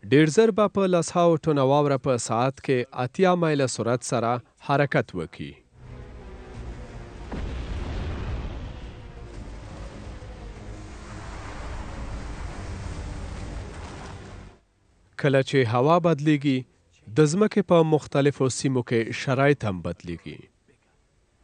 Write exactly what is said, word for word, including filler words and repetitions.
ډیر زر به په لسهاوو ټنه واوره په ساعت کې اتیا مایله سرعت سره حرکت وکړي. کله چې هوا بدلیږي، د ځمکې په مختلفو سیمو کې شرایط هم بدلیږي.